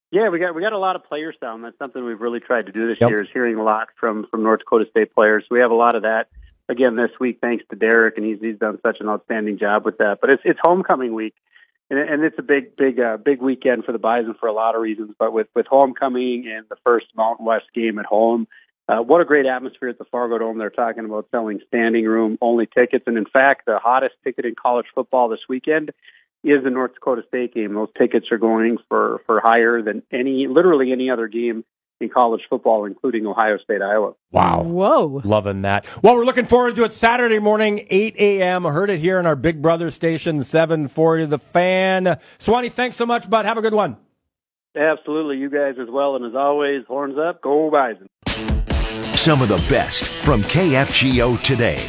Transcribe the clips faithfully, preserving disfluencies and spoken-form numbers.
Yeah, we got we got a lot of players down. That's something we've really tried to do this Yep. year, is hearing a lot from, from North Dakota State players. We have a lot of that again this week, thanks to Derek, and he's he's done such an outstanding job with that. But it's it's homecoming week, and, and it's a big big uh, big weekend for the Bison for a lot of reasons. But with with homecoming and the first Mountain West game at home, uh, what a great atmosphere at the Fargo Dome. They're talking about selling standing room only tickets, and in fact, the hottest ticket in college football this weekend is the North Dakota State game. Those tickets are going for, for higher than any, literally any other game in college football, including Ohio State, Iowa. Wow. Whoa. Loving that. Well, we're looking forward to it Saturday morning, eight a.m. I heard it here in our Big Brother station, seven forty The Fan. Swanee, thanks so much, bud. Have a good one. Absolutely. You guys as well. And as always, horns up, go Bison. Some of the best from K F G O today.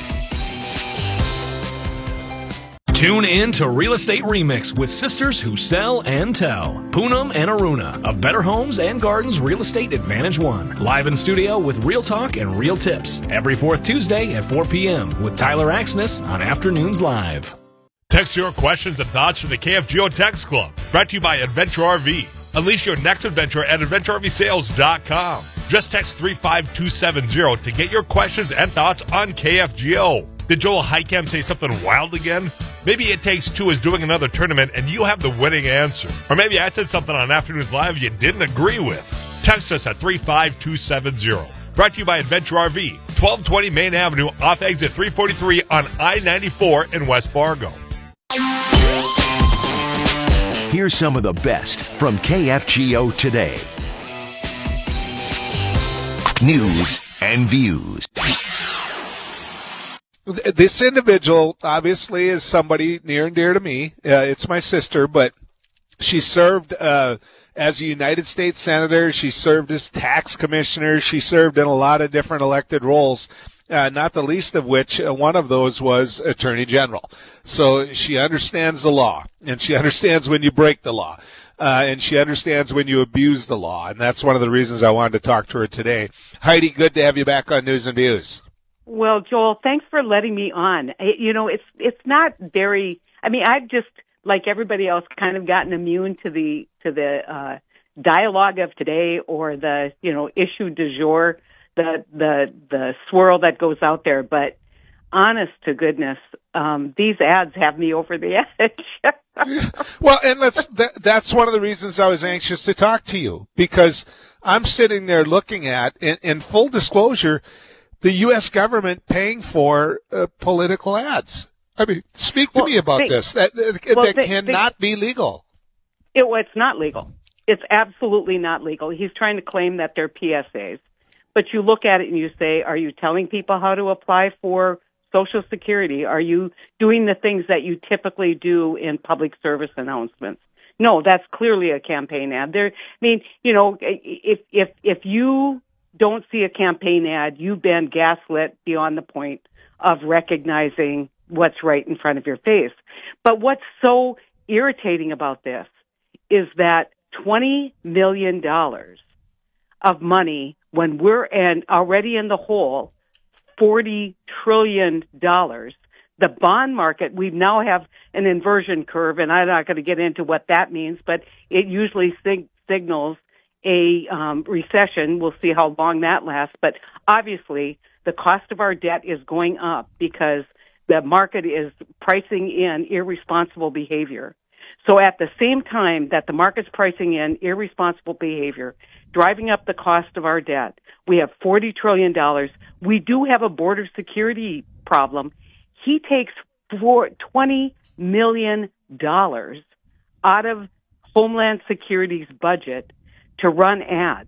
Tune in to Real Estate Remix with sisters who sell and tell. Poonam and Aruna of Better Homes and Gardens Real Estate Advantage One. Live in studio with real talk and real tips. Every fourth Tuesday at four p.m. with Tyler Axness on Afternoons Live. Text your questions and thoughts from the K F G O Text Club. Brought to you by Adventure R V. Unleash your next adventure at adventure r v sales dot com. Just text three five two seven zero to get your questions and thoughts on K F G O. Did Joel Heicam say something wild again? Maybe It Takes Two is doing another tournament and you have the winning answer. Or maybe I said something on Afternoons Live you didn't agree with. Text us at three five two seven zero. Brought to you by Adventure R V, twelve twenty Main Avenue off exit three forty-three on I ninety-four in West Fargo. Here's some of the best from K F G O today. News and views. This individual obviously is somebody near and dear to me. Uh, it's my sister, but she served uh, as a United States Senator. She served as tax commissioner. She served in a lot of different elected roles, uh, not the least of which uh, one of those was Attorney General. So she understands the law, and she understands when you break the law, uh, and she understands when you abuse the law, and that's one of the reasons I wanted to talk to her today. Heidi, good to have you back on News and Views. Well, Joel, thanks for letting me on. I, you know, it's it's not very. I mean, I've just, like everybody else, kind of gotten immune to the to the uh, dialogue of today, or the you know issue du jour, the the the swirl that goes out there. But honest to goodness, um, these ads have me over the edge. Well, and let's that, that's one of the reasons I was anxious to talk to you, because I'm sitting there looking at, in, in full disclosure, the U S government paying for uh, political ads. I mean, speak to well, me about they, this. That, that, well, that they, cannot they, be legal. It, well, it's not legal. It's absolutely not legal. He's trying to claim that they're P S As. But you look at it and you say, are you telling people how to apply for Social Security? Are you doing the things that you typically do in public service announcements? No, that's clearly a campaign ad. There, I mean, you know, if if if you don't see a campaign ad, you've been gaslit beyond the point of recognizing what's right in front of your face. But what's so irritating about this is that twenty million dollars of money, when we're in, already in the hole, forty trillion dollars, the bond market, we now have an inversion curve, and I'm not going to get into what that means, but it usually sig- signals a um, recession. We'll see how long that lasts. But obviously, the cost of our debt is going up because the market is pricing in irresponsible behavior. So at the same time that the market's pricing in irresponsible behavior, driving up the cost of our debt, we have forty trillion dollars. We do have a border security problem. He takes four, twenty million dollars out of Homeland Security's budget to run ads.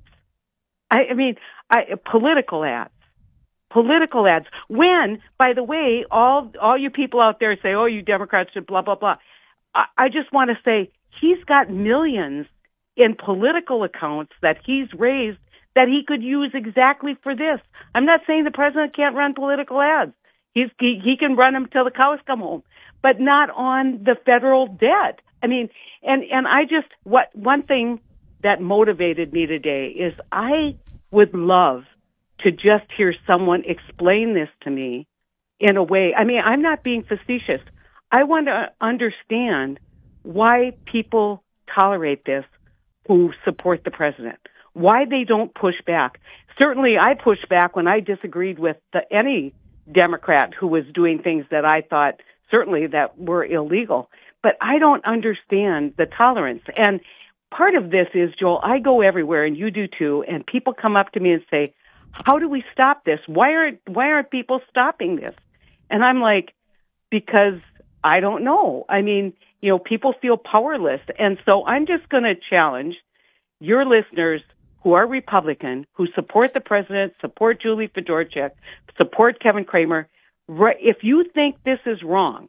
I, I mean, I, political ads. Political ads. When, by the way, all all you people out there say, oh, you Democrats should blah, blah, blah. I, I just want to say he's got millions in political accounts that he's raised that he could use exactly for this. I'm not saying the president can't run political ads. He's, he, he can run them till the cows come home, but not on the federal debt. I mean, and, and I just, what, one thing that motivated me today is I would love to just hear someone explain this to me in a way. I mean, I'm not being facetious. I want to understand why people tolerate this who support the president, why they don't push back. Certainly I pushed back when I disagreed with the, any Democrat who was doing things that I thought certainly that were illegal. But I don't understand the tolerance. And part of this is, Joel, I go everywhere, and you do too, and people come up to me and say, how do we stop this? Why aren't, why aren't people stopping this? And I'm like, because I don't know. I mean, you know, people feel powerless. And so I'm just going to challenge your listeners who are Republican, who support the president, support Julie Fedorchak, support Kevin Cramer. If you think this is wrong,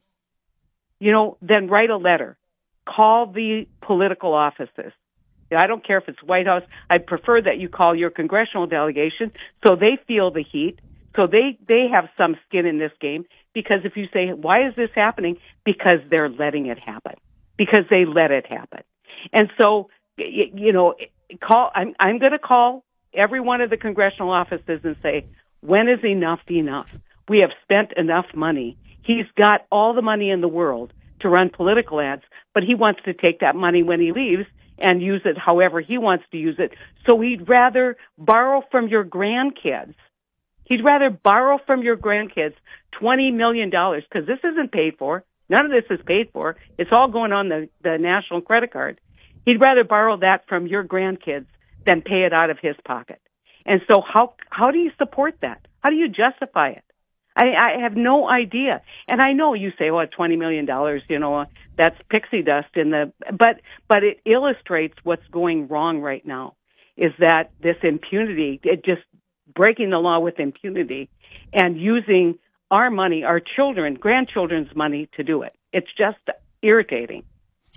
you know, then write a letter. Call the political offices. I don't care if it's White House. I'd prefer that you call your congressional delegation so they feel the heat, so they, they have some skin in this game. Because if you say, why is this happening? Because they're letting it happen. Because they let it happen. And so, you know, call. I'm, I'm going to call every one of the congressional offices and say, when is enough enough? We have spent enough money. He's got all the money in the world to run political ads, but he wants to take that money when he leaves and use it however he wants to use it. So he'd rather borrow from your grandkids. He'd rather borrow from your grandkids twenty million dollars, because this isn't paid for. None of this is paid for. It's all going on the, the national credit card. He'd rather borrow that from your grandkids than pay it out of his pocket. And so how how do you support that? How do you justify it? I, I have no idea. And I know you say, well, twenty million dollars, you know, that's pixie dust in the, but, but it illustrates what's going wrong right now, is that this impunity, it just breaking the law with impunity and using our money, our children, grandchildren's money to do it. It's just irritating.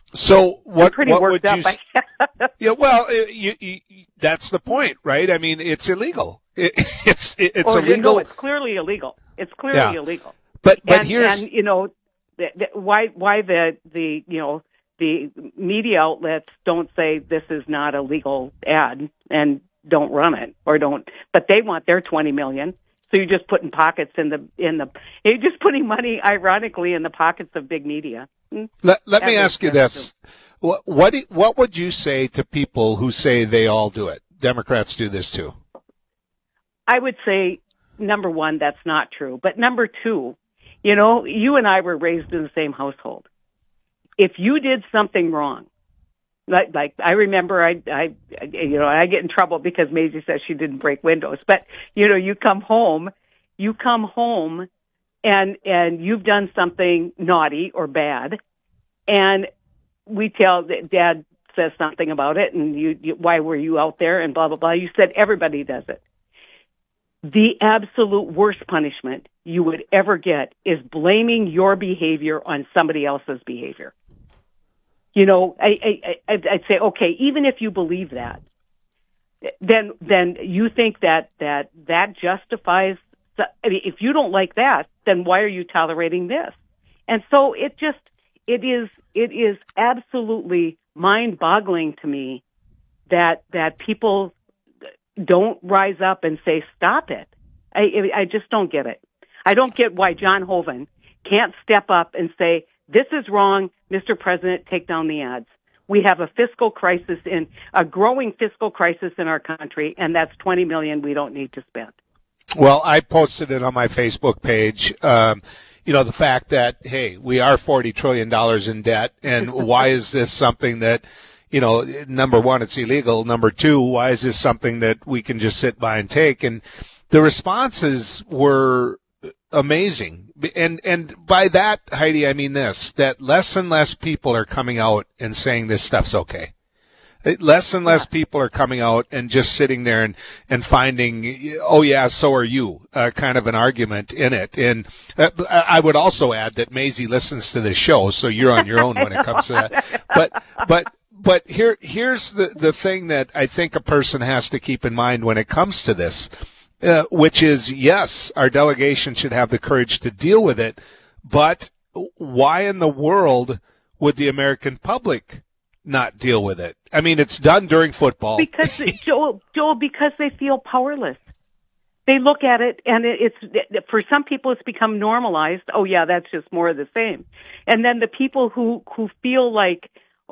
So what, I'm pretty what worked would up. you, yeah, well, you, you, that's the point, right? I mean, it's illegal. It, it's, it, it's or, illegal. No, it's clearly illegal. It's clearly Yeah. illegal. But, but and, here's, and, you know, the, the, why, why the, the, you know, the media outlets don't say this is not a legal ad and don't run it or don't, but they want their twenty million. So you're just putting pockets in the, in the, you're just putting money, ironically, in the pockets of big media. let, let me That ask you makes this. What, what, do- what would you say to people who say they all do it? Democrats do this too. I would say, number one, that's not true. But number two, you know, you and I were raised in the same household. If you did something wrong, like, like I remember I, I, you know, I get in trouble because Maisie says she didn't break windows. But, you know, you come home, you come home and, and you've done something naughty or bad. And we tell that Dad says something about it and you, you, why were you out there and blah, blah, blah. You said everybody does it. The absolute worst punishment you would ever get is blaming your behavior on somebody else's behavior. You know, I, I, I'd say, okay, even if you believe that, then then you think that that that justifies. I mean, if you don't like that, then why are you tolerating this? And so it just it is it is absolutely mind-boggling to me that that people don't rise up and say stop it. I I just don't get it. I don't get why John Hoeven can't step up and say, this is wrong, Mister President, take down the ads. We have a fiscal crisis in a growing fiscal crisis in our country, and that's twenty million dollars we don't need to spend. Well, I posted it on my Facebook page. Um, you know, the fact that, hey, we are forty trillion dollars in debt, and why is this something that, you know, number one, it's illegal. Number two, why is this something that we can just sit by and take? And the responses were amazing. And, and by that, Heidi, I mean this, that less and less people are coming out and saying this stuff's okay. Less and less people are coming out and just sitting there and, and finding, oh yeah, so are you, uh, kind of an argument in it. And uh, I would also add that Maisie listens to this show, so you're on your own when it comes to that. But, but, but here, here's the, the thing that I think a person has to keep in mind when it comes to this. Uh, which is, yes, our delegation should have the courage to deal with it, but why in the world would the American public not deal with it? I mean, it's done during football. Because, Joel, Joel, because they feel powerless. They look at it, and it's, for some people, it's become normalized. Oh, yeah, that's just more of the same. And then the people who, who feel like,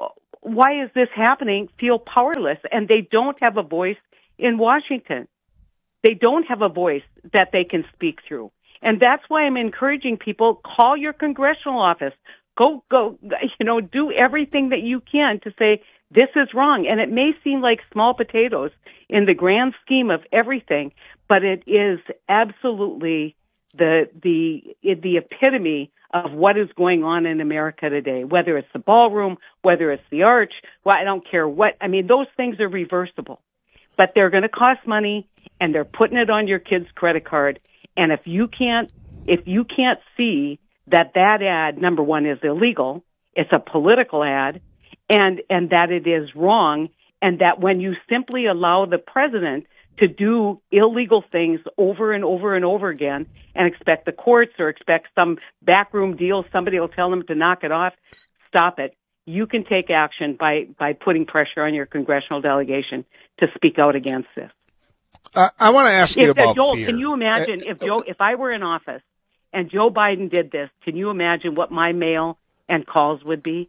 why is this happening, feel powerless, and they don't have a voice in Washington. They don't have a voice that they can speak through. And that's why I'm encouraging people, call your congressional office. Go, go, you know, do everything that you can to say, this is wrong. And it may seem like small potatoes in the grand scheme of everything, but it is absolutely the, the, the epitome of what is going on in America today, whether it's the ballroom, whether it's the arch. Well, I don't care what, I mean, those things are reversible, but they're going to cost money and they're putting it on your kid's credit card. And if you can't, if you can't see that that ad, number one, is illegal, it's a political ad, and, and that it is wrong, and that when you simply allow the president to do illegal things over and over and over again and expect the courts or expect some backroom deal, somebody will tell them to knock it off, stop it. You can take action by, by putting pressure on your congressional delegation to speak out against this. Uh, I want to ask you if, about Joel, fear. Can you imagine if Joe, if I were in office and Joe Biden did this, can you imagine what my mail and calls would be?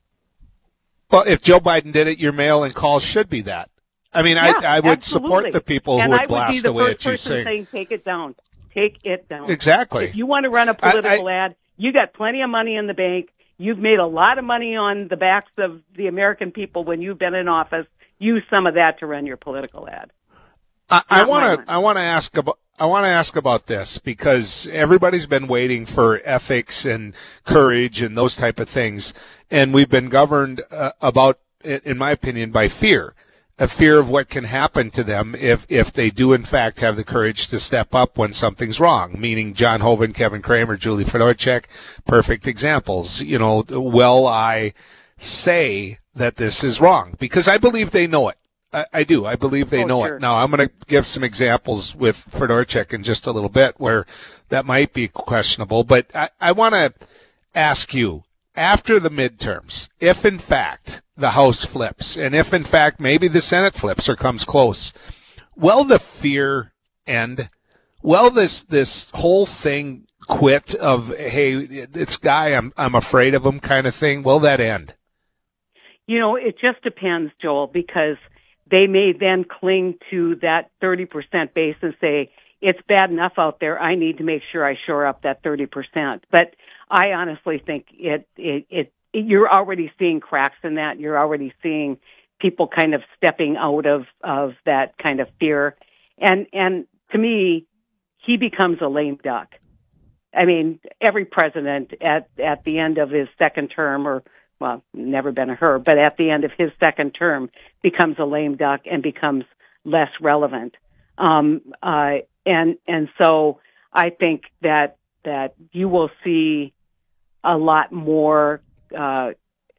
Well, if Joe Biden did it, your mail and calls should be that. I mean, yeah, I, I would absolutely. support the people and who would I blast would be the away first at you person saying, saying, take it down. Take it down. Exactly. If you want to run a political I, I, ad, you got plenty of money in the bank. You've made a lot of money on the backs of the American people when you've been in office. Use some of that to run your political ad. I want to I want to ask about I want to ask about this because everybody's been waiting for ethics and courage and those type of things, and we've been governed uh, about, in my opinion, by fear. A fear of what can happen to them if, if they do in fact have the courage to step up when something's wrong, meaning John Hoeven, Kevin Cramer, Julie Fedorchak, perfect examples. You know, will I say that this is wrong? Because I believe they know it. I, I do. I believe they oh, know sure. it. Now, I'm going to give some examples with Fedorchak in just a little bit where that might be questionable, but I, I want to ask you, after the midterms, if in fact the House flips, and if in fact maybe the Senate flips or comes close, will the fear end? Will this this whole thing quit of, hey, this guy, I'm I'm afraid of him kind of thing? Will that end? You know, it just depends, Joel, because they may then cling to that thirty percent base and say, it's bad enough out there, I need to make sure I shore up that thirty percent. But I honestly think it, it, it, it, you're already seeing cracks in that. You're already seeing people kind of stepping out of, of that kind of fear. And, and to me, he becomes a lame duck. I mean, every president at, at the end of his second term, or, well, never been a her, but at the end of his second term becomes a lame duck and becomes less relevant. Um, uh, and, and so I think that, that you will see a lot more uh,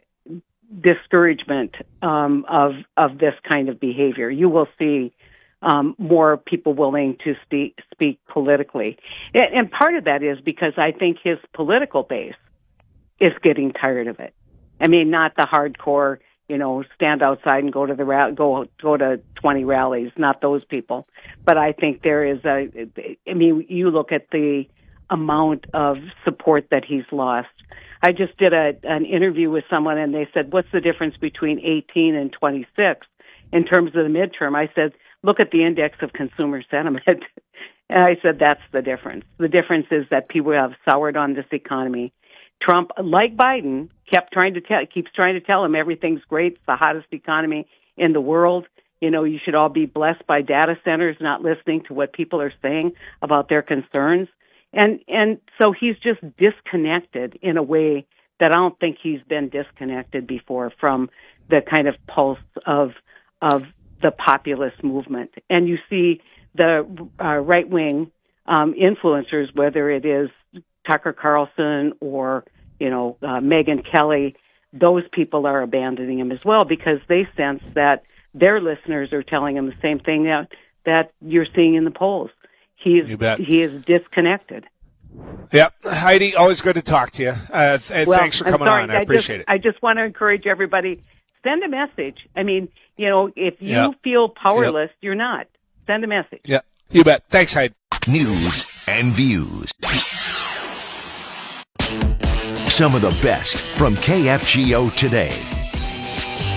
discouragement um, of of this kind of behavior. You will see um, more people willing to speak speak politically, and, and part of that is because I think his political base is getting tired of it. I mean, not the hardcore, you know, stand outside and go to the ra- go go to twenty rallies, not those people, but I think there is a. I mean, you look at the amount of support that he's lost. I just did a an interview with someone and they said, what's the difference between eighteen and twenty-six in terms of the midterm? I said, look at the index of consumer sentiment. And I said, that's the difference. The difference is that people have soured on this economy. Trump, like Biden, kept trying to tell, keeps trying to tell him everything's great. It's the hottest economy in the world. You know, you should all be blessed by data centers, not listening to what people are saying about their concerns. And and so he's just disconnected in a way that I don't think he's been disconnected before from the kind of pulse of of the populist movement. And you see the uh, right-wing um, influencers, whether it is Tucker Carlson or, you know, uh, Megyn Kelly, those people are abandoning him as well because they sense that their listeners are telling him the same thing that, that you're seeing in the polls. He's, he is disconnected. Yep. Heidi, always good to talk to you. Uh, th- well, thanks for coming sorry, on. I, I appreciate just, it. I just want to encourage everybody, send a message. I mean, you know, if you yep. feel powerless, yep. you're not. Send a message. Yeah, you bet. Thanks, Heidi. News and views. Some of the best from K F G O today.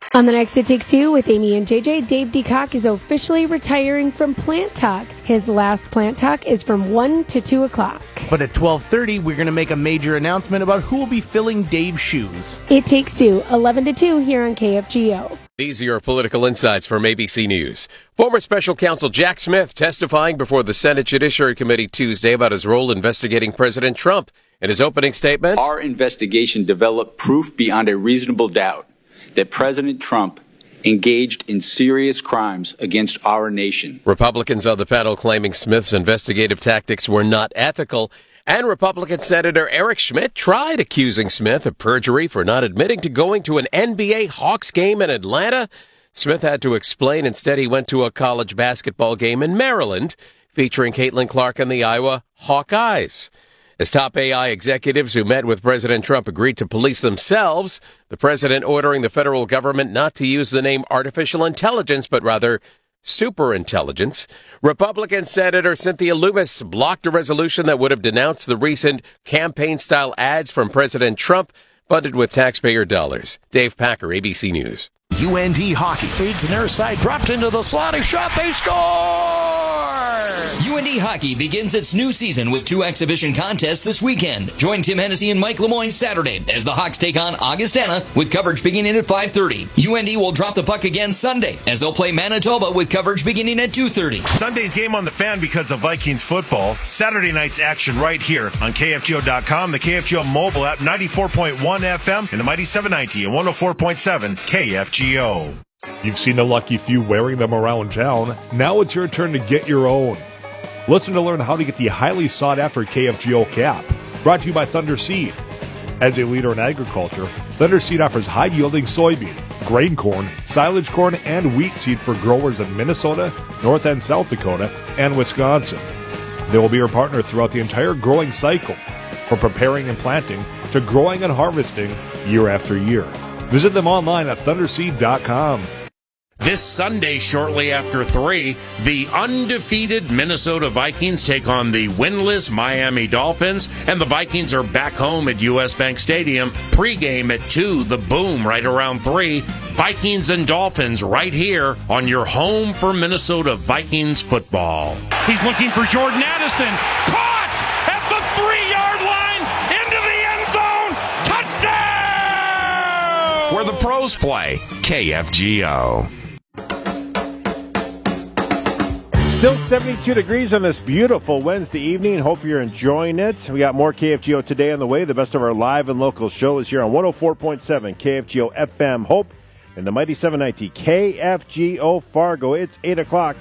On the next It Takes Two with Amy and J J, Dave DeCock is officially retiring from Plant Talk. His last Plant Talk is from one to two o'clock. But at twelve thirty, we're going to make a major announcement about who will be filling Dave's shoes. It Takes Two, eleven to two here on K F G O. These are your political insights from A B C News. Former Special Counsel Jack Smith testifying before the Senate Judiciary Committee Tuesday about his role investigating President Trump. In his opening statement, our investigation developed proof beyond a reasonable doubt that President Trump engaged in serious crimes against our nation. Republicans on the panel claiming Smith's investigative tactics were not ethical. And Republican Senator Eric Schmidt tried accusing Smith of perjury for not admitting to going to an N B A Hawks game in Atlanta. Smith had to explain instead he went to a college basketball game in Maryland featuring Caitlin Clark and the Iowa Hawkeyes. As top A I executives who met with President Trump agreed to police themselves, the president ordering the federal government not to use the name artificial intelligence, but rather superintelligence. Republican Senator Cynthia Lummis blocked a resolution that would have denounced the recent campaign-style ads from President Trump funded with taxpayer dollars. Dave Packer, A B C News. U N D Hockey. Feeds near side, dropped into the slot, a shot, they score! U N D Hockey begins its new season with two exhibition contests this weekend. Join Tim Hennessy and Mike Lemoyne Saturday as the Hawks take on Augustana with coverage beginning at five thirty. U N D will drop the puck again Sunday as they'll play Manitoba with coverage beginning at two thirty. Sunday's game on the Fan because of Vikings football. Saturday night's action right here on K F G O dot com, the K F G O mobile app, ninety-four point one F M, and the Mighty seven ninety and one oh four point seven K F G O. You've seen a lucky few wearing them around town. Now it's your turn to get your own. Listen to learn how to get the highly sought-after K F G O cap. Brought to you by Thunder Seed. As a leader in agriculture, Thunder Seed offers high-yielding soybean, grain corn, silage corn, and wheat seed for growers in Minnesota, North and South Dakota, and Wisconsin. They will be your partner throughout the entire growing cycle, from preparing and planting to growing and harvesting year after year. Visit them online at thunder seed dot com. This Sunday, shortly after three, the undefeated Minnesota Vikings take on the winless Miami Dolphins, and the Vikings are back home at U S Bank Stadium. Pre-game at two, the Boom right around three. Vikings and Dolphins right here on your home for Minnesota Vikings football. He's looking for Jordan Addison. Caught at the three-yard line into the end zone. Touchdown! Where the pros play, K F G O. Still seventy-two degrees on this beautiful Wednesday evening. Hope you're enjoying it. We got more K F G O today on the way. The best of our live and local shows here on one oh four point seven K F G O F M Hope and the Mighty seven ninety K F G O Fargo. It's eight o'clock.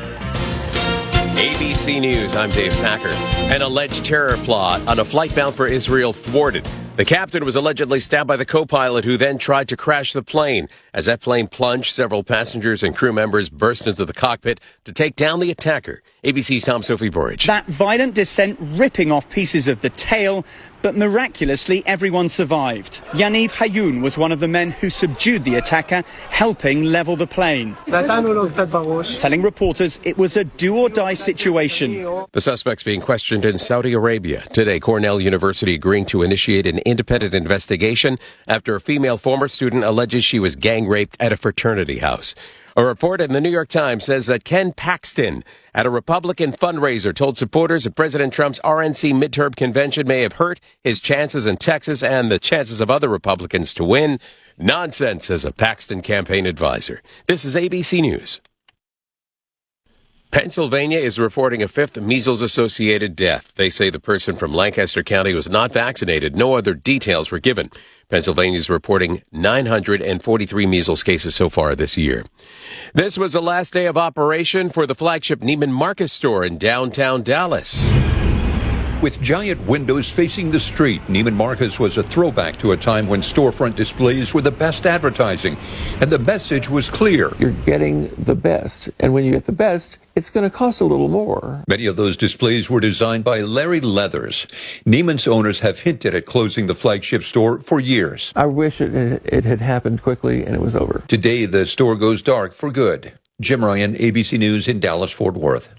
A B C News, I'm Dave Packer. An alleged terror plot on a flight bound for Israel thwarted. The captain was allegedly stabbed by the co-pilot who then tried to crash the plane. As that plane plunged, several passengers and crew members burst into the cockpit to take down the attacker. A B C's Tom Sophie Borich. That violent descent ripping off pieces of the tail, but miraculously everyone survived. Yaniv Hayun was one of the men who subdued the attacker, helping level the plane. Telling reporters it was a do-or-die situation. The suspect's being questioned in Saudi Arabia. Today, Cornell University agreeing to initiate an independent investigation after a female former student alleges she was gang raped at a fraternity house. A report in the New York Times says that Ken Paxton at a Republican fundraiser told supporters that President Trump's R N C midterm convention may have hurt his chances in Texas and the chances of other Republicans to win. Nonsense, says a Paxton campaign advisor. This is A B C News. Pennsylvania is reporting a fifth measles-associated death. They say the person from Lancaster County was not vaccinated. No other details were given. Pennsylvania is reporting nine hundred forty-three measles cases so far this year. This was the last day of operation for the flagship Neiman Marcus store in downtown Dallas. With giant windows facing the street, Neiman Marcus was a throwback to a time when storefront displays were the best advertising, and the message was clear. You're getting the best, and when you get the best, it's going to cost a little more. Many of those displays were designed by Larry Leathers. Neiman's owners have hinted at closing the flagship store for years. I wish it, it had happened quickly and it was over. Today, the store goes dark for good. Jim Ryan, A B C News in Dallas-Fort Worth.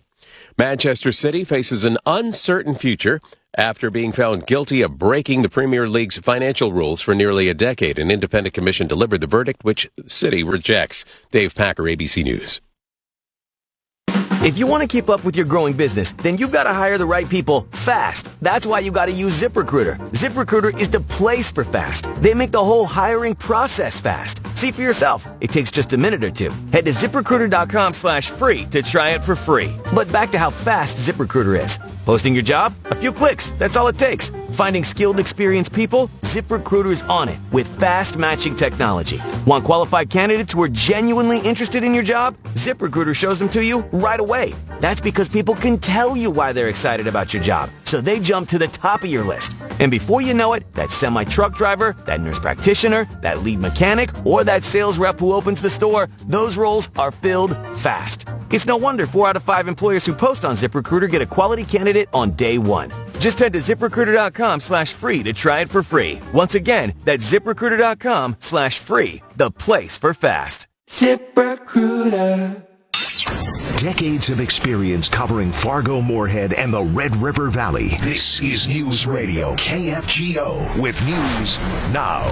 Manchester City faces an uncertain future after being found guilty of breaking the Premier League's financial rules for nearly a decade. An independent commission delivered the verdict, which City rejects. Dave Packer, A B C News. If you want to keep up with your growing business, then you've got to hire the right people fast. That's why you got to use ZipRecruiter. ZipRecruiter is the place for fast. They make the whole hiring process fast. See for yourself. It takes just a minute or two. Head to ZipRecruiter.com slash free to try it for free. But back to how fast ZipRecruiter is. Posting your job? A few clicks. That's all it takes. Finding skilled, experienced people? ZipRecruiter's on it with fast matching technology. Want qualified candidates who are genuinely interested in your job? ZipRecruiter shows them to you right away. That's because people can tell you why they're excited about your job, so they jump to the top of your list. And before you know it, that semi-truck driver, that nurse practitioner, that lead mechanic, or that sales rep who opens the store, those roles are filled fast. It's no wonder four out of five employers who post on ZipRecruiter get a quality candidate on day one. Just head to ZipRecruiter.com slash free to try it for free. Once again, that's ZipRecruiter.com slash free, the place for fast. ZipRecruiter. Decades of experience covering Fargo, Moorhead, and the Red River Valley. This is News Radio K F G O with news now.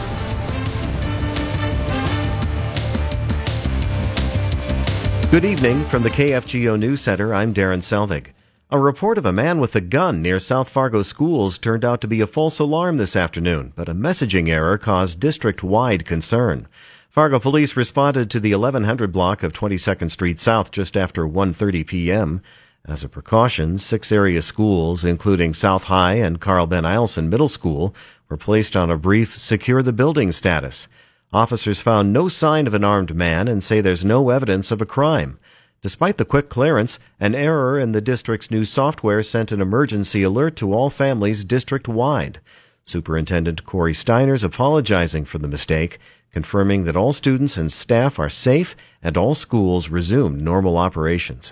Good evening from the K F G O News Center. I'm Darren Selvig. A report of a man with a gun near South Fargo schools turned out to be a false alarm this afternoon, but a messaging error caused district-wide concern. Fargo police responded to the eleven hundred block of twenty-second Street South just after one thirty p.m. As a precaution, six area schools, including South High and Carl Ben Eielson Middle School, were placed on a brief secure the building status. Officers found no sign of an armed man and say there's no evidence of a crime. Despite the quick clearance, an error in the district's new software sent an emergency alert to all families district-wide. Superintendent Corey Steiner's apologizing for the mistake, confirming that all students and staff are safe and all schools resumed normal operations.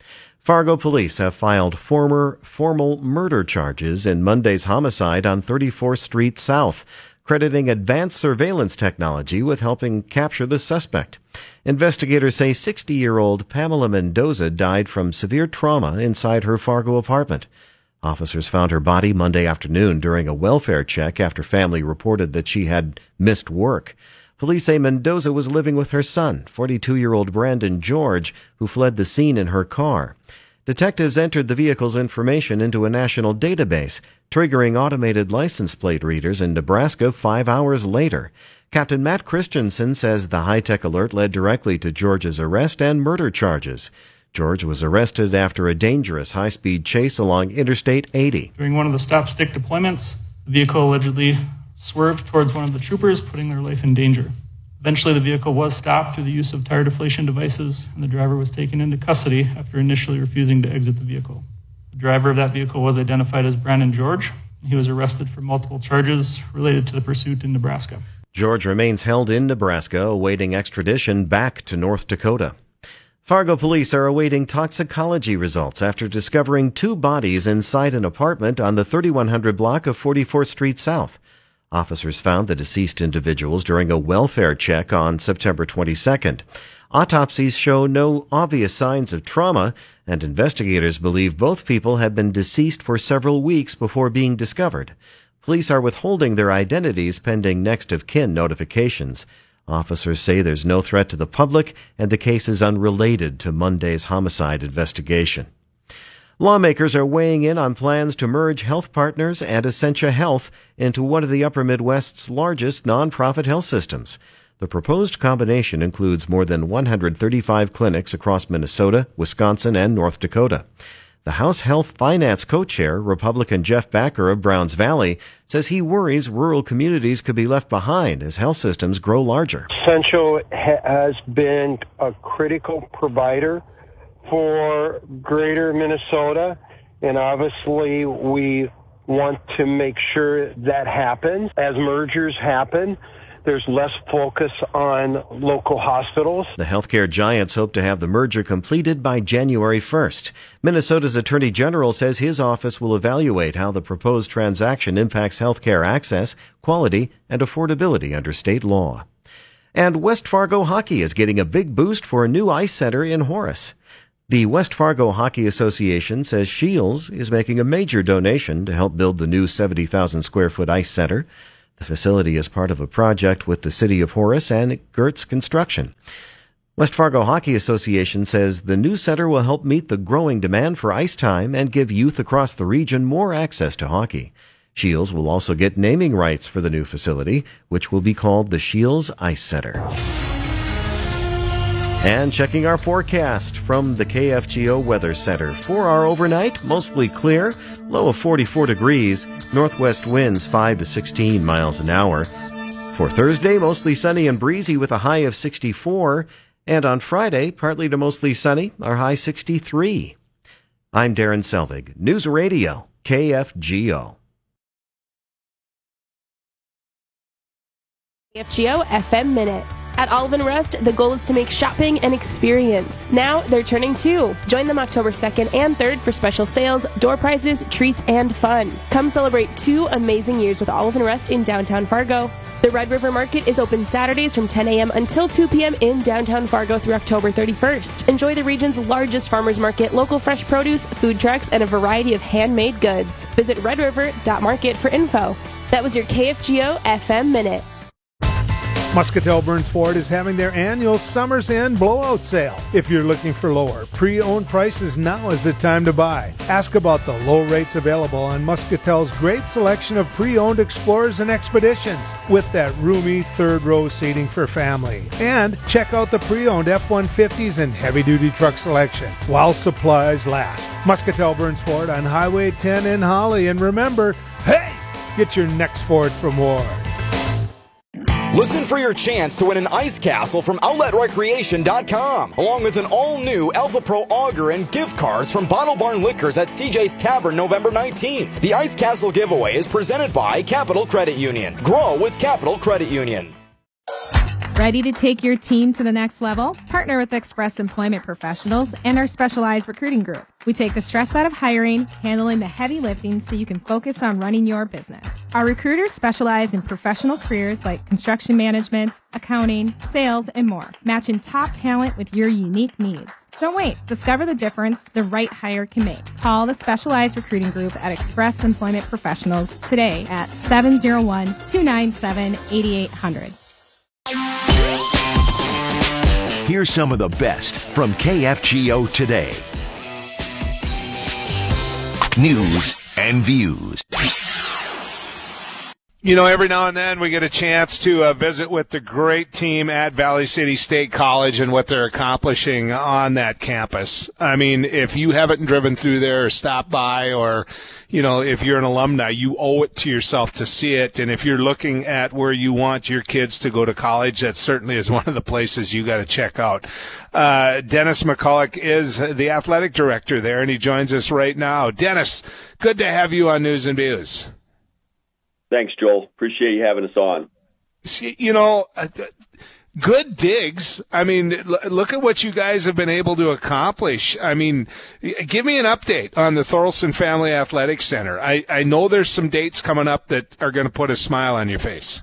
Fargo police have filed former formal murder charges in Monday's homicide on thirty-fourth Street South, crediting advanced surveillance technology with helping capture the suspect. Investigators say sixty-year-old Pamela Mendoza died from severe trauma inside her Fargo apartment. Officers found her body Monday afternoon during a welfare check after family reported that she had missed work. Police say Mendoza was living with her son, forty-two-year-old Brandon George, who fled the scene in her car. Detectives entered the vehicle's information into a national database, triggering automated license plate readers in Nebraska five hours later. Captain Matt Christensen says the high-tech alert led directly to George's arrest and murder charges. George was arrested after a dangerous high-speed chase along Interstate eighty. During one of the stop-stick deployments, the vehicle allegedly swerved towards one of the troopers, putting their life in danger. Eventually, the vehicle was stopped through the use of tire deflation devices, and the driver was taken into custody after initially refusing to exit the vehicle. The driver of that vehicle was identified as Brandon George. He was arrested for multiple charges related to the pursuit in Nebraska. George remains held in Nebraska, awaiting extradition back to North Dakota. Fargo police are awaiting toxicology results after discovering two bodies inside an apartment on the thirty-one hundred block of forty-fourth Street South. Officers found the deceased individuals during a welfare check on September twenty-second. Autopsies show no obvious signs of trauma, and investigators believe both people had been deceased for several weeks before being discovered. Police are withholding their identities pending next of kin notifications. Officers say there's no threat to the public, and the case is unrelated to Monday's homicide investigation. Lawmakers are weighing in on plans to merge Health Partners and Essentia Health into one of the Upper Midwest's largest nonprofit health systems. The proposed combination includes more than one hundred thirty-five clinics across Minnesota, Wisconsin, and North Dakota. The House Health Finance co-chair, Republican Jeff Backer of Browns Valley, says he worries rural communities could be left behind as health systems grow larger. Essentia has been a critical provider for greater Minnesota, and obviously we want to make sure that happens. As mergers happen, there's less focus on local hospitals. The healthcare giants hope to have the merger completed by January first. Minnesota's Attorney General says his office will evaluate how the proposed transaction impacts healthcare access, quality, and affordability under state law. And West Fargo hockey is getting a big boost for a new ice center in Horace. The West Fargo Hockey Association says Shields is making a major donation to help build the new seventy thousand square foot ice center. The facility is part of a project with the City of Horace and Gertz Construction. West Fargo Hockey Association says the new center will help meet the growing demand for ice time and give youth across the region more access to hockey. Shields will also get naming rights for the new facility, which will be called the Shields Ice Center. And checking our forecast from the K F G O Weather Center. For our overnight, mostly clear, low of forty-four degrees, northwest winds five to sixteen miles an hour. For Thursday, mostly sunny and breezy with a high of sixty-four. And on Friday, partly to mostly sunny, our high sixty-three. I'm Darren Selvig, News Radio, K F G O. K F G O F M Minute. At Olive and Rust, the goal is to make shopping an experience. Now they're turning two. Join them October second and third for special sales, door prizes, treats, and fun. Come celebrate two amazing years with Olive and Rust in downtown Fargo. The Red River Market is open Saturdays from ten a.m. until two p.m. in downtown Fargo through October thirty-first. Enjoy the region's largest farmers market, local fresh produce, food trucks, and a variety of handmade goods. Visit red river dot market for info. That was your K F G O F M Minute. Muscatel Burns Ford is having their annual Summer's End blowout sale. If you're looking for lower pre-owned prices, now is the time to buy. Ask about the low rates available on Muscatel's great selection of pre-owned Explorers and Expeditions with that roomy third row seating for family. And check out the pre-owned F one fifties and heavy-duty truck selection while supplies last. Muscatel Burns Ford on Highway ten in Holly. And remember, hey, get your next Ford from Ward. Listen for your chance to win an ice castle from outlet recreation dot com, along with an all-new Alpha Pro auger and gift cards from Bottle Barn Liquors at C J's Tavern November nineteenth. The Ice Castle giveaway is presented by Capital Credit Union. Grow with Capital Credit Union. Ready to take your team to the next level? Partner with Express Employment Professionals and our specialized recruiting group. We take the stress out of hiring, handling the heavy lifting so you can focus on running your business. Our recruiters specialize in professional careers like construction management, accounting, sales, and more, matching top talent with your unique needs. Don't wait. Discover the difference the right hire can make. Call the specialized recruiting group at Express Employment Professionals today at seven oh one, two nine seven, eight eight zero zero. Here's some of the best from K F G O today. News and views. You know, every now and then we get a chance to uh, visit with the great team at Valley City State College and what they're accomplishing on that campus. I mean, if you haven't driven through there or stopped by, or, you know, if you're an alumni, you owe it to yourself to see it. And if you're looking at where you want your kids to go to college, that certainly is one of the places you got to check out. Uh, Dennis McCulloch is the athletic director there, and he joins us right now. Dennis, good to have you on News and Views. Thanks, Joel. Appreciate you having us on. See, you know, good digs. I mean, look at what you guys have been able to accomplish. I mean, give me an update on the Thorlson Family Athletics Center. I, I know there's some dates coming up that are going to put a smile on your face.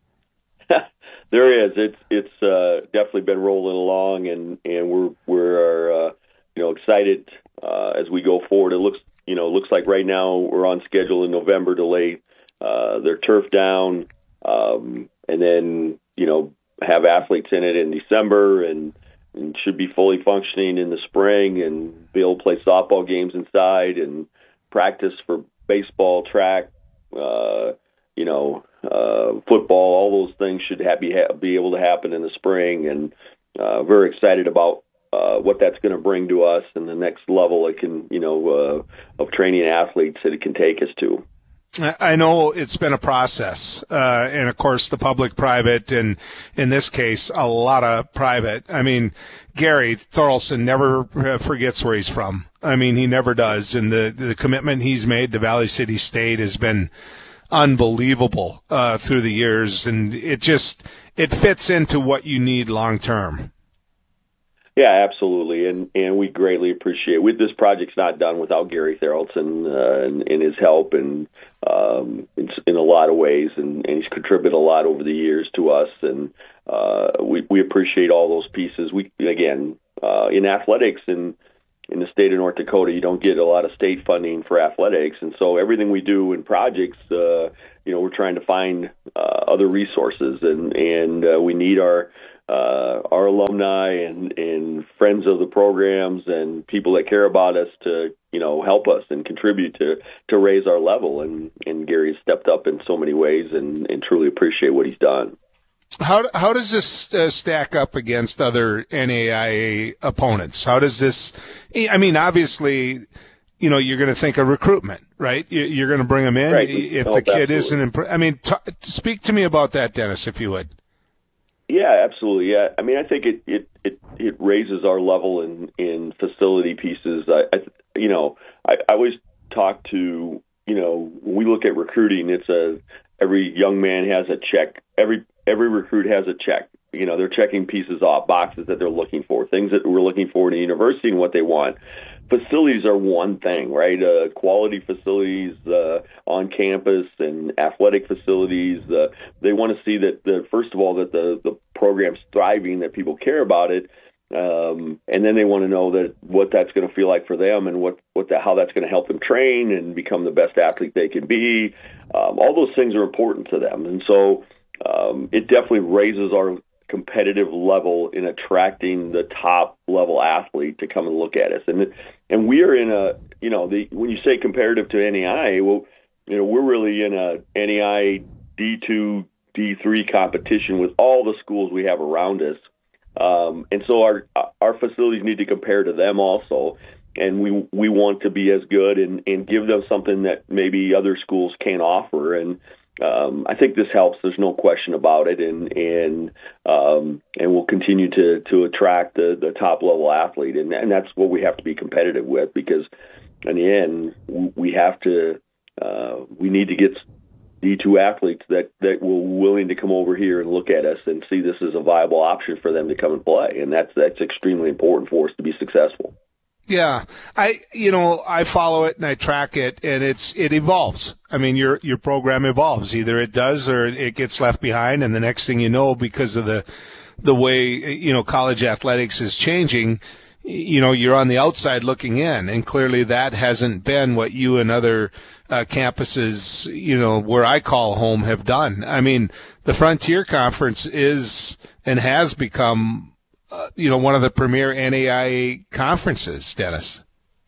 There is. It's it's uh, definitely been rolling along, and, and we're we're uh, you know excited uh, as we go forward. It looks you know looks like right now we're on schedule in November to lay uh, their turf down, um, and then you know have athletes in it in December, and, and should be fully functioning in the spring, and be able to play softball games inside and practice for baseball, track, uh, you know. Uh, football, all those things should have, be, ha- be able to happen in the spring, and uh, very excited about uh, what that's going to bring to us and the next level it can, you know, uh, of training athletes that it can take us to. I know it's been a process, uh, and of course the public-private, and in this case, a lot of private. I mean, Gary Thorlson never forgets where he's from. I mean, he never does, and the, the commitment he's made to Valley City State has been unbelievable uh, through the years, and it just it fits into what you need long term. Yeah, absolutely, and and we greatly appreciate. With this project's not done without Gary Thorlson uh, and, and his help, and um, in, in a lot of ways, and, and he's contributed a lot over the years to us, and uh, we we appreciate all those pieces. We again uh, in athletics and in the state of North Dakota, you don't get a lot of state funding for athletics, and so everything we do in projects, uh, you know, we're trying to find uh, other resources, and and uh, we need our uh, our alumni and and friends of the programs and people that care about us to, you know, help us and contribute to to raise our level. And and Gary has stepped up in so many ways, and, and truly appreciate what he's done. How how does this uh, stack up against other N A I A opponents? How does this? I mean, obviously, you know, you're going to think of recruitment, right? You're going to bring them in right. if oh, the kid absolutely. isn't. Imp- I mean, t- speak to me about that, Dennis, if you would. Yeah, absolutely. Yeah, I mean, I think it it it, it raises our level in in facility pieces. I, I you know, I, I always talk to, you know, when we look at recruiting, it's a every young man has a check. Every every recruit has a check. You know, they're checking pieces off, boxes that they're looking for, things that we're looking for in a university and what they want. Facilities are one thing, right? Uh, quality facilities uh, on campus and athletic facilities. Uh, they want to see that, the, first of all, that the, the program's thriving, that people care about it. Um, and then they want to know that what that's going to feel like for them, and what, what the, how that's going to help them train and become the best athlete they can be. Um, all those things are important to them. And so um, it definitely raises our competitive level in attracting the top level athlete to come and look at us. And and we are in a, you know, the when you say comparative to N A I A, well, you know, we're really in a N A I A D two, D three competition with all the schools we have around us. Um, and so our our facilities need to compare to them also. And we we want to be as good and, and give them something that maybe other schools can't offer. And Um, I think this helps. There's no question about it, and and um, and we'll continue to to attract the, the top level athlete, and and that's what we have to be competitive with, because in the end we have to uh, we need to get D two athletes that that will willing to come over here and look at us and see this as a viable option for them to come and play, and that's that's extremely important for us to be successful. Yeah, I, you know, I follow it and I track it, and it's, it evolves. I mean, your, your program evolves. Either it does or it gets left behind, and the next thing you know, because of the, the way, you know, college athletics is changing, you know, you're on the outside looking in, and clearly that hasn't been what you and other uh, campuses, you know, where I call home have done. I mean, the Frontier Conference is and has become Uh, you know, one of the premier N A I A conferences, Dennis.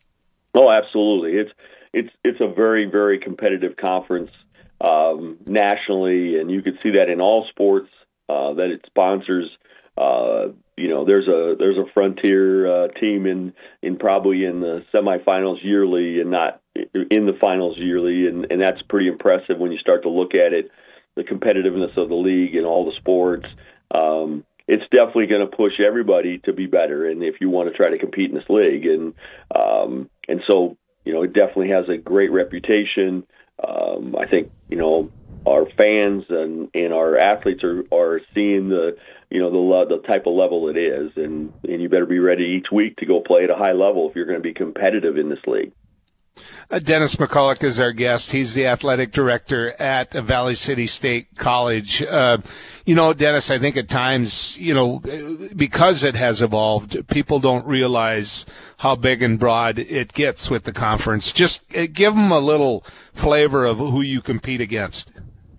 Oh, absolutely. It's it's it's a very, very competitive conference um, nationally, and you can see that in all sports uh, that it sponsors. Uh, you know, there's a there's a Frontier uh, team in in probably in the semifinals yearly, and not in the finals yearly, and, and that's pretty impressive when you start to look at it, the competitiveness of the league in all the sports. Um, It's definitely going to push everybody to be better, and if you want to try to compete in this league, and um, and so you know, it definitely has a great reputation. Um, I think you know our fans and, and our athletes are, are seeing the you know the the type of level it is, and and you better be ready each week to go play at a high level if you're going to be competitive in this league. Uh, Dennis McCulloch is our guest. He's the athletic director at Valley City State College. Uh, you know, Dennis, I think at times, you know, because it has evolved, people don't realize how big and broad it gets with the conference. Just uh, give them a little flavor of who you compete against.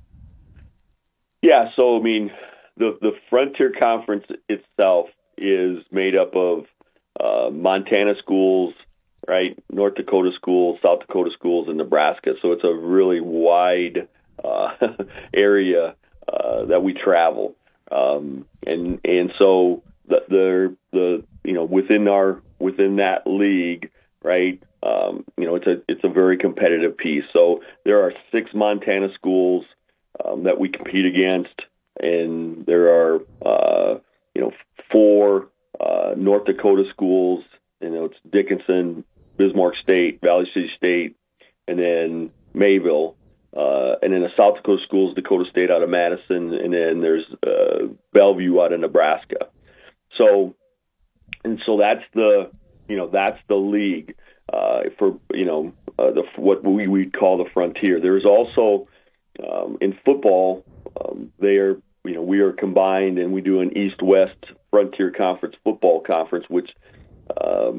Yeah, so, I mean, the, the Frontier Conference itself is made up of uh, Montana schools, right, North Dakota schools, South Dakota schools, and Nebraska. So it's a really wide uh, area uh, that we travel, um, and and so the, the the you know within our within that league, right, um, you know it's a it's a very competitive piece. So there are six Montana schools um, that we compete against, and there are uh, you know four uh, North Dakota schools. You know, it's Dickinson, Bismarck State, Valley City State, and then Mayville. Uh, and then the South Dakota schools, Dakota State out of Madison, and then there's uh, Bellevue out of Nebraska. So, and so that's the, you know, that's the league uh, for, you know, uh, the what we would call the Frontier. There's also um, in football, um, they are, you know, we are combined, and we do an East-West Frontier Conference football conference, which Um,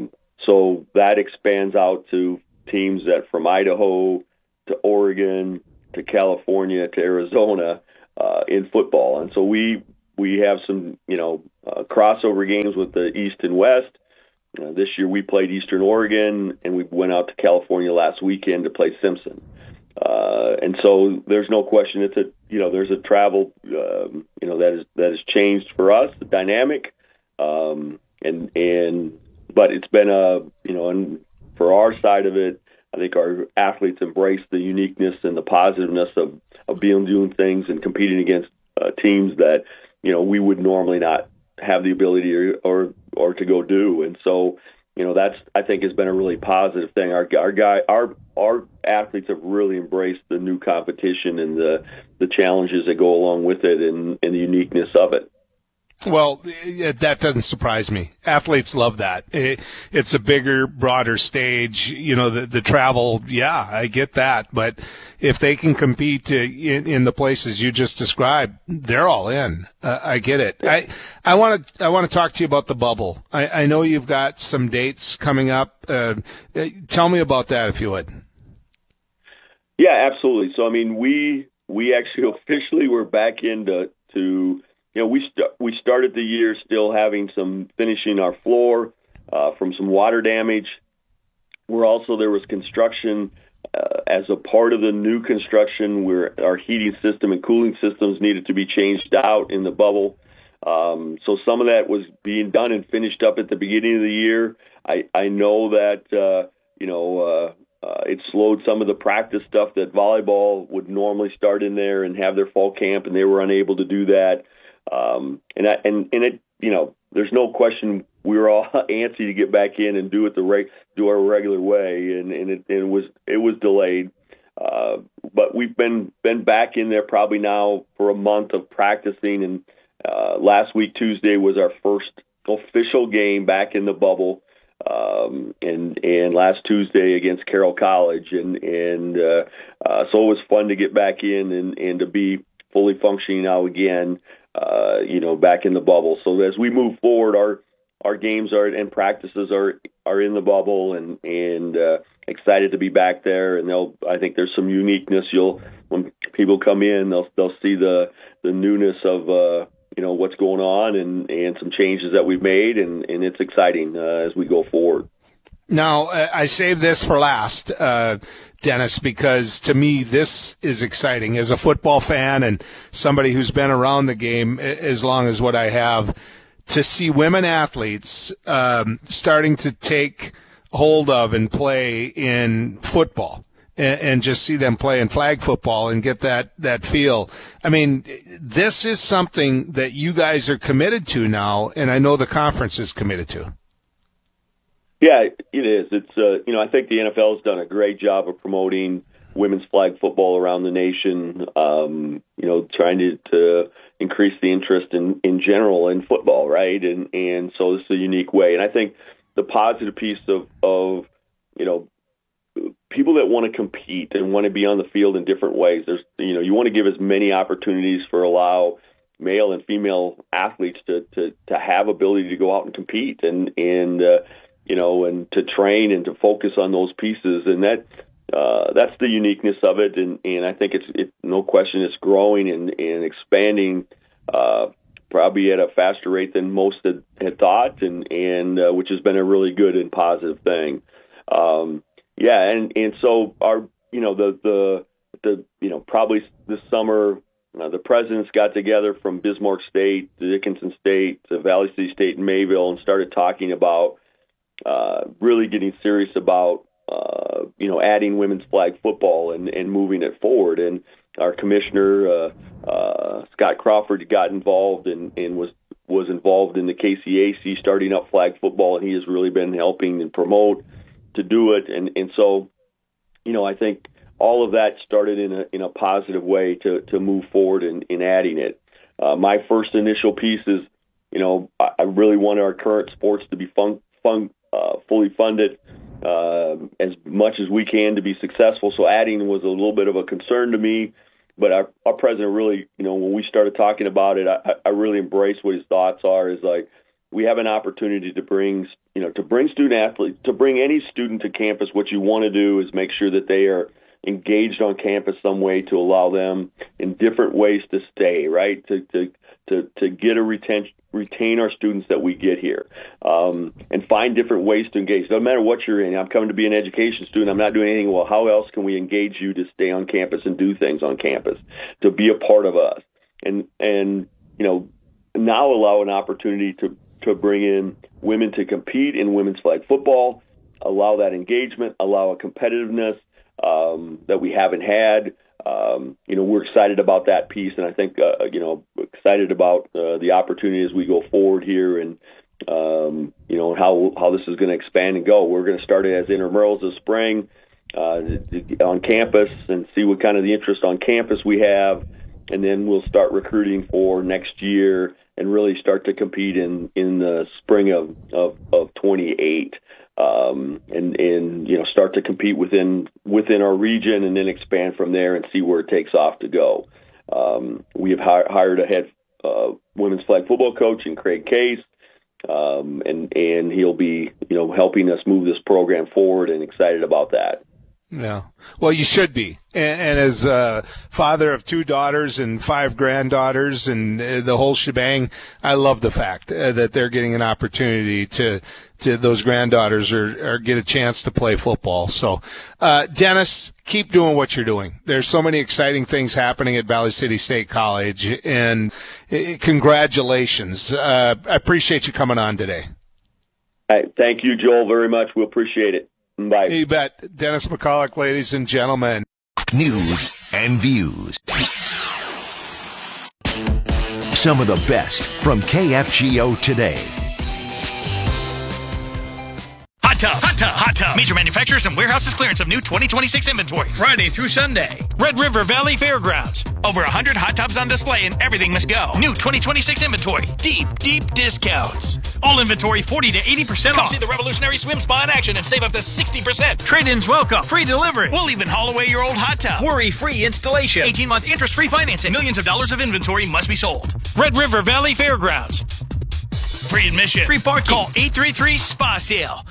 so that expands out to teams that from Idaho to Oregon to California to Arizona uh, in football. And so we we have some, you know, uh, crossover games with the East and West. Uh, this year we played Eastern Oregon, and we went out to California last weekend to play Simpson. Uh, and so there's no question it's a, you know, there's a travel, um, you know, that is, that has changed for us, the dynamic. Um, and, and, but it's been a, you know, and for our side of it, I think our athletes embrace the uniqueness and the positiveness of, of being, doing things and competing against uh, teams that, you know, we would normally not have the ability or, or, or to go do. And so, you know, that's, I think, has been a really positive thing. Our our guy, our our athletes have really embraced the new competition and the the challenges that go along with it, and, and the uniqueness of it. Well, that doesn't surprise me. Athletes love that. It, it's a bigger, broader stage. You know, the, the travel, yeah, I get that. But if they can compete in, in the places you just described, they're all in. Uh, I get it. I I want to I want to talk to you about the bubble. I, I know you've got some dates coming up. Uh, tell me about that, if you would. Yeah, absolutely. So, I mean, we we actually officially were back into to. You know, we st- we started the year still having some finishing our floor uh, from some water damage. We're also, there was construction uh, as a part of the new construction where our heating system and cooling systems needed to be changed out in the bubble. Um, so some of that was being done and finished up at the beginning of the year. I, I know that, uh, you know, uh, uh, it slowed some of the practice stuff that volleyball would normally start in there and have their fall camp, and they were unable to do that. Um, and, I, and, and it, you know, there's no question we were all antsy to get back in and do it the reg- do our regular way. And, and it, it was, it was delayed. Uh, but we've been, been back in there probably now for a month of practicing. And, uh, last week, Tuesday was our first official game back in the bubble. Um, and, and last Tuesday against Carroll College. And, and, uh, uh, so it was fun to get back in and, and to be fully functioning now again. Uh, you know, back in the bubble. So as we move forward, our our games are and practices are are in the bubble, and and uh, excited to be back there. And they'll, I think there's some uniqueness. You'll when people come in, they'll they'll see the the newness of uh, you know what's going on and and some changes that we've made, and and it's exciting uh, as we go forward. Now, I saved this for last, uh, Dennis, because to me this is exciting. As a football fan and somebody who's been around the game as long as what I have, to see women athletes um, starting to take hold of and play in football and, and just see them play in flag football and get that, that feel. I mean, this is something that you guys are committed to now, and I know the conference is committed to. Yeah, it is. It's uh, you know, I think the N F L has done a great job of promoting women's flag football around the nation. Um, you know, trying to, to increase the interest in, in general in football, right? And and so this is a unique way. And I think the positive piece of of you know people that want to compete and want to be on the field in different ways. There's you know you want to give as many opportunities for allow male and female athletes to to to have ability to go out and compete and and uh, you know, and to train and to focus on those pieces. And that, uh, that's the uniqueness of it. And, and I think it's, it, no question, it's growing and, and expanding, uh, probably at a faster rate than most had, had thought. And, and, uh, which has been a really good and positive thing. Um, yeah. And, and so our, you know, the, the, the, you know, probably this summer, uh, the presidents got together from Bismarck State to Dickinson State to Valley City State and Mayville and started talking about, Uh, really getting serious about, uh, you know, adding women's flag football and, and moving it forward. And our commissioner, uh, uh, Scott Crawford, got involved and, and was, was involved in the K C A C starting up flag football, and he has really been helping and promote to do it. And, and so, you know, I think all of that started in a, in a positive way to, to move forward in, in adding it. Uh, my first initial piece is, you know, I, I really want our current sports to be fun, fun, Uh, fully funded uh, as much as we can to be successful. So adding was a little bit of a concern to me, but our, our president really, you know, when we started talking about it, I, I really embraced what his thoughts are. Is like, we have an opportunity to bring, you know, to bring student athletes, to bring any student to campus. What you want to do is make sure that they are engaged on campus some way to allow them in different ways to stay, right? To to to, to get a retention, retain our students that we get here, um, and find different ways to engage. Doesn't matter what you're in. I'm coming to be an education student. I'm not doing anything. Well, how else can we engage you to stay on campus and do things on campus, to be a part of us, and and you know, now allow an opportunity to to bring in women to compete in women's flag football, allow that engagement, allow a competitiveness um, that we haven't had. Um, you know, we're excited about that piece, and I think, uh, you know, excited about uh, the opportunity as we go forward here, and um, you know, how how this is going to expand and go. We're going to start it as intramurals this spring uh, on campus and see what kind of the interest on campus we have, and then we'll start recruiting for next year and really start to compete in, in the spring of of, of twenty-eight. Um, and, and, you know, start to compete within, within our region and then expand from there and see where it takes off to go. Um, we have hi- hired a head, uh, women's flag football coach in Craig Case. Um, and, and he'll be, you know, helping us move this program forward, and excited about that. No. Well, you should be. And, and as a father of two daughters and five granddaughters and uh, the whole shebang, I love the fact uh, that they're getting an opportunity to, to those granddaughters or, or get a chance to play football. So, uh, Dennis, keep doing what you're doing. There's so many exciting things happening at Valley City State College, and uh, congratulations. Uh, I appreciate you coming on today. All right. Thank you, Joel, very much. We appreciate it. Bye. You bet. Dennis McCulloch, ladies and gentlemen. News and views. Some of the best from K F G O today. Hot Tub, Hot Tub, Hot Tub. Major manufacturers and warehouses clearance of new twenty twenty-six inventory. Friday through Sunday. Red River Valley Fairgrounds. Over one hundred hot tubs on display and everything must go. New twenty twenty-six inventory. Deep, deep discounts. All inventory forty to eighty percent off. Come see the revolutionary swim spa in action and save up to sixty percent. Trade-ins welcome. Free delivery. We'll even haul away your old hot tub. Worry-free installation. eighteen-month interest-free financing. Millions of dollars of inventory must be sold. Red River Valley Fairgrounds. Free admission. Free parking. Call eight three three, S P A Sale.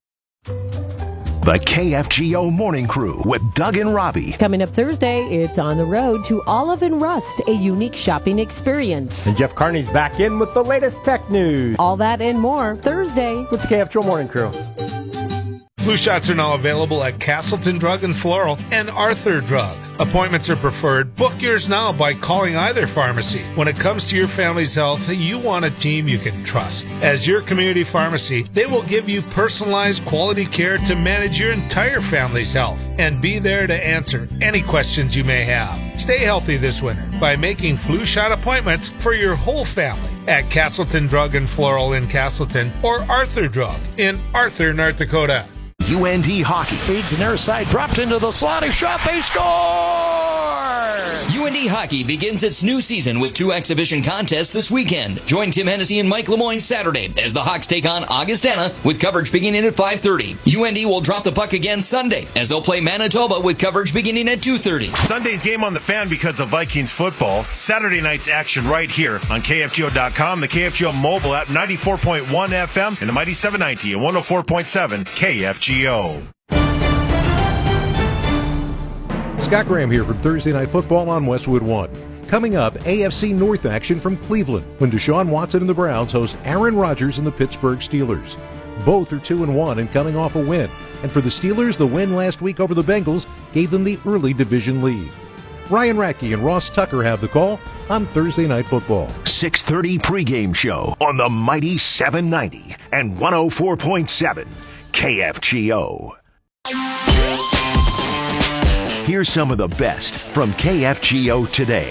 The K F G O Morning Crew with Doug and Robbie. Coming up Thursday, it's On the Road to Olive and Rust, a unique shopping experience. And Jeff Carney's back in with the latest tech news. All that and more Thursday with the K F G O Morning Crew. Flu shots are now available at Castleton Drug and Floral and Arthur Drug. Appointments are preferred. Book yours now by calling either pharmacy. When it comes to your family's health, you want a team you can trust. As your community pharmacy, they will give you personalized quality care to manage your entire family's health and be there to answer any questions you may have. Stay healthy this winter by making flu shot appointments for your whole family at Castleton Drug and Floral in Castleton or Arthur Drug in Arthur, North Dakota. U N D Hockey. Feeds near side, dropped into the slot, a shot, they score! U N D Hockey begins its new season with two exhibition contests this weekend. Join Tim Hennessy and Mike Lemoyne Saturday as the Hawks take on Augustana with coverage beginning at five thirty. U N D will drop the puck again Sunday as they'll play Manitoba with coverage beginning at two thirty. Sunday's game on the Fan because of Vikings football. Saturday night's action right here on K F G O dot com, the K F G O mobile app, ninety-four point one F M, and the Mighty seven ninety and one oh four point seven K F G O. Scott Graham here from Thursday Night Football on Westwood One. Coming up, A F C North action from Cleveland when Deshaun Watson and the Browns host Aaron Rodgers and the Pittsburgh Steelers. Both are two and one and coming off a win. And for the Steelers, the win last week over the Bengals gave them the early division lead. Ryan Ratke and Ross Tucker have the call on Thursday Night Football. six thirty pregame show on the Mighty seven ninety and one oh four point seven K F G O. Here's some of the best from K F G O today.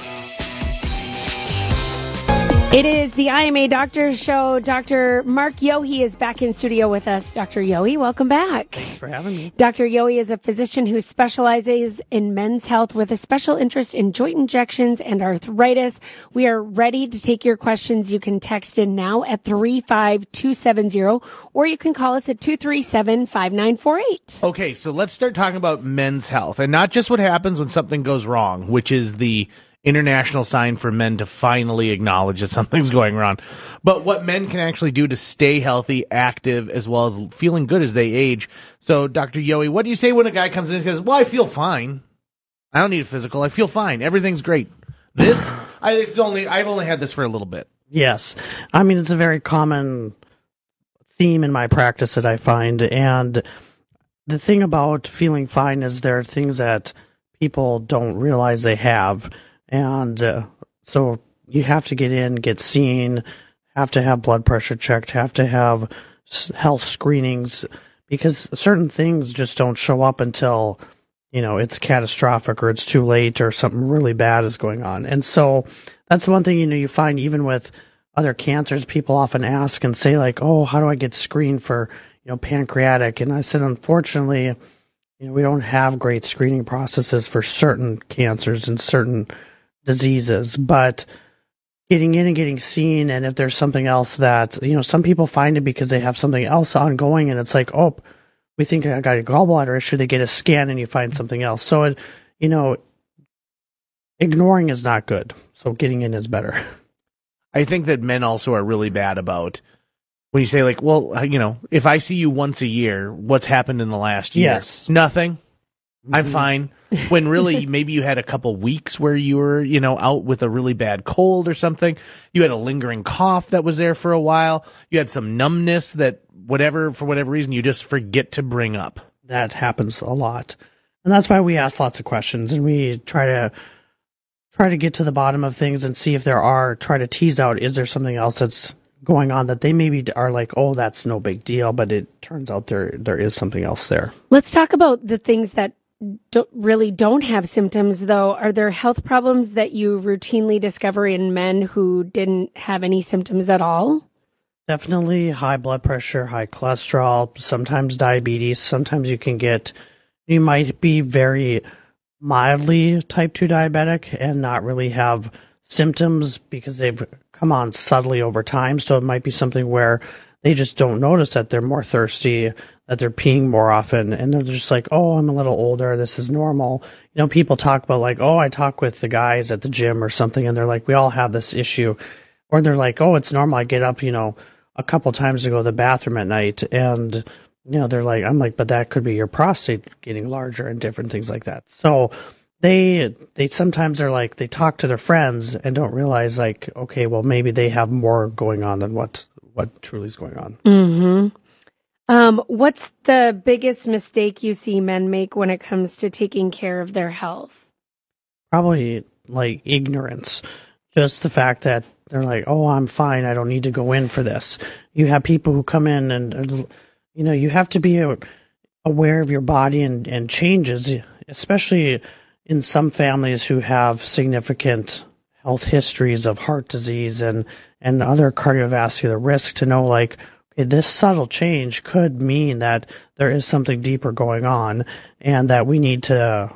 It is the I M A Doctor Show. Doctor Mark Yohe is back in studio with us. Doctor Yohe, welcome back. Thanks for having me. Doctor Yohe is a physician who specializes in men's health with a special interest in joint injections and arthritis. We are ready to take your questions. You can text in now at three five two seven zero, or you can call us at two three seven, five nine four eight. Okay, so let's start talking about men's health, and not just what happens when something goes wrong, which is the international sign for men to finally acknowledge that something's going wrong. But what men can actually do to stay healthy, active, as well as feeling good as they age. So, Doctor Yohe, what do you say when a guy comes in and says, well, I feel fine. I don't need a physical. I feel fine. Everything's great. This, I, it's only, I've only had this for a little bit. Yes. I mean, it's a very common theme in my practice that I find. And the thing about feeling fine is there are things that people don't realize they have. And uh, so you have to get in, get seen, have to have blood pressure checked, have to have health screenings, because certain things just don't show up until, you know, it's catastrophic or it's too late or something really bad is going on. And so that's one thing, you know, you find even with other cancers, people often ask and say like, oh, how do I get screened for, you know, pancreatic? And I said, unfortunately, you know, we don't have great screening processes for certain cancers and certain diseases, but getting in and getting seen, and if there's something else that, you know, some people find it because they have something else ongoing, and it's like, oh, we think I got a gallbladder issue, they get a scan and you find something else. So, it, you know, ignoring is not good, so getting in is better. I think that men also are really bad about when you say like, well, you know, if I see you once a year, what's happened in the last year? Yes. Nothing. I'm fine. When really maybe you had a couple weeks where you were, you know, out with a really bad cold or something. You had a lingering cough that was there for a while. You had some numbness that whatever, for whatever reason, you just forget to bring up. That happens a lot. And that's why we ask lots of questions and we try to try to get to the bottom of things and see if there are, try to tease out, is there something else that's going on that they maybe are like, oh, that's no big deal, but it turns out there there is something else there. Let's talk about the things that don't, really don't have symptoms, though. Are there health problems that you routinely discover in men who didn't have any symptoms at all? Definitely high blood pressure, high cholesterol, sometimes diabetes. Sometimes you can get, you might be very mildly type two diabetic and not really have symptoms because they've come on subtly over time. So it might be something where they just don't notice that they're more thirsty, that they're peeing more often, and they're just like, oh, I'm a little older, this is normal. You know, people talk about like, oh, I talk with the guys at the gym or something, and they're like, we all have this issue. Or they're like, oh, it's normal, I get up, you know, a couple times to go to the bathroom at night, and, you know, they're like, I'm like, but that could be your prostate getting larger and different things like that. So they they sometimes are like, they talk to their friends and don't realize like, okay, well, maybe they have more going on than what, what truly is going on. Mm-hmm. Um, what's the biggest mistake you see men make when it comes to taking care of their health? Probably like ignorance. Just the fact that they're like, oh, I'm fine, I don't need to go in for this. You have people who come in and, you know, you have to be aware of your body and, and changes, especially in some families who have significant health histories of heart disease and, and other cardiovascular risk, to know like, okay, this subtle change could mean that there is something deeper going on and that we need to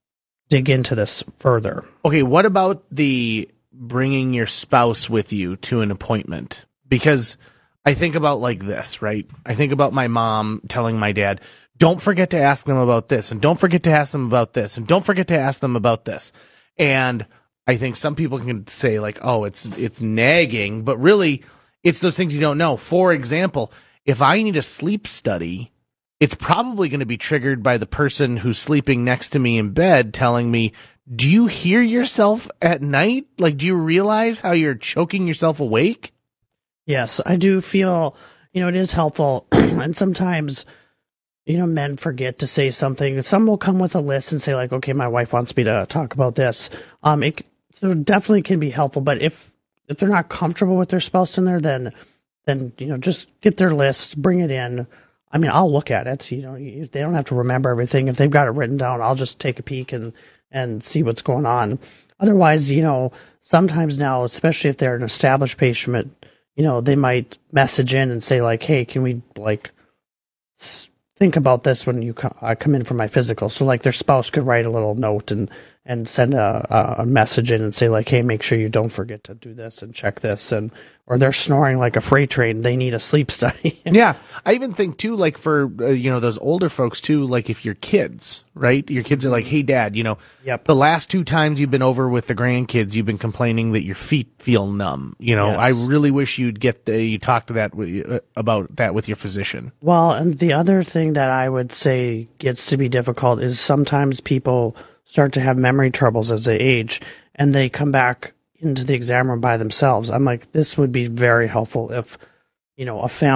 dig into this further. Okay, what about the bringing your spouse with you to an appointment? Because I think about like this, right? I think about my mom telling my dad, don't forget to ask them about this, and don't forget to ask them about this, and don't forget to ask them about this. And I think some people can say like, oh, it's it's nagging, but really it's those things you don't know. For example, if I need a sleep study, it's probably going to be triggered by the person who's sleeping next to me in bed telling me, do you hear yourself at night? Like, do you realize how you're choking yourself awake? Yes, I do feel, you know, it is helpful. And sometimes, you know, men forget to say something. Some will come with a list and say like, okay, my wife wants me to talk about this. Um, it so definitely can be helpful. But if, if they're not comfortable with their spouse in there, then, then, you know, just get their list, bring it in. I mean, I'll look at it. You know, they don't have to remember everything. If they've got it written down, I'll just take a peek and, and see what's going on. Otherwise, you know, sometimes now, especially if they're an established patient, you know, they might message in and say like, hey, can we like think about this when you co- I come in for my physical? So like their spouse could write a little note and, and send a, a message in and say like, hey, make sure you don't forget to do this and check this, and or they're snoring like a freight train, they need a sleep study. Yeah, I even think too, like for uh, you know those older folks too, like if your kids, right, your kids are like, hey dad, you know, yep. the last two times you've been over with the grandkids, you've been complaining that your feet feel numb. You know, Yes. I really wish you'd get the, you talk to that with, uh, about that with your physician. Well, and the other thing that I would say gets to be difficult is sometimes people start to have memory troubles as they age, and they come back into the exam room by themselves. I'm like, this would be very helpful if, you know, a family